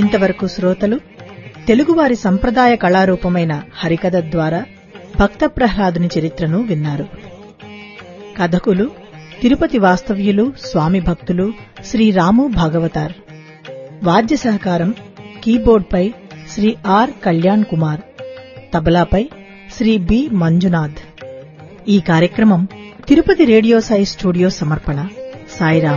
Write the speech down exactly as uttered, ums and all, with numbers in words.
ఇంతవరకు శ్రోతలు తెలుగువారి సంప్రదాయ కళారూపమైన హరికథ ద్వారా భక్త ప్రహ్లాదుని చరిత్రను విన్నారు. కథకులు తిరుపతి వాస్తవ్యులు, స్వామి భక్తులు శ్రీ రాము భాగవతార్. వాద్య సహకారం కీబోర్డ్పై శ్రీ ఆర్ కళ్యాణ్ కుమార్, తబలాపై శ్రీ బి మంజునాథ్. ఈ కార్యక్రమం తిరుపతి రేడియో సాయి స్టూడియో సమర్పణ. సాయిరాం.